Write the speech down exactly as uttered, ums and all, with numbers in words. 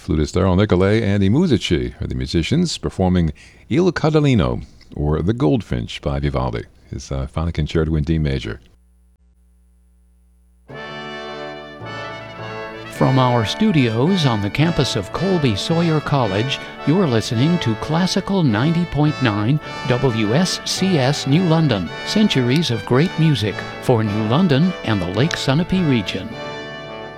Flutist Daryl Nicolay and i Musici are the musicians performing Il Cadalino, or The Goldfinch by Vivaldi, his uh, Final Concerto in D major. From our studios on the campus of Colby Sawyer College, you're listening to Classical ninety point nine W S C S New London, centuries of great music for New London and the Lake Sunapee region.